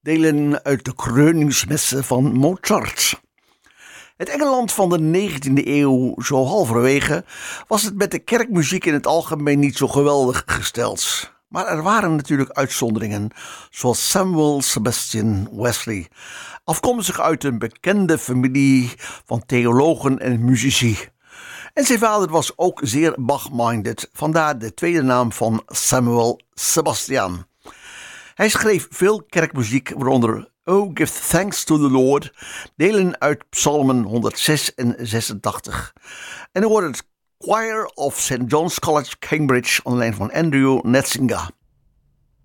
delen uit de Kroningsmessen van Mozart. Het Engeland van de 19e eeuw, zo halverwege, was het met de kerkmuziek in het algemeen niet zo geweldig gesteld. Maar er waren natuurlijk uitzonderingen, zoals Samuel Sebastian Wesley, afkomstig uit een bekende familie van theologen en muzici. En zijn vader was ook zeer Bach-minded, vandaar de tweede naam van Samuel Sebastian. Hij schreef veel kerkmuziek, waaronder Oh, Give Thanks to the Lord, delen uit Psalmen 106 en 86. En dan wordt het Choir of St. John's College, Cambridge, onder leiding van Andrew Netzinger.